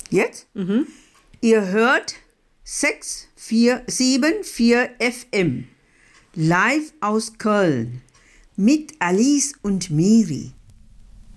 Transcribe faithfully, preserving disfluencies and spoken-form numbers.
Jetzt? Mhm. Ihr hört sechs vier sieben vier F M, live aus Köln, mit Alice und Miri.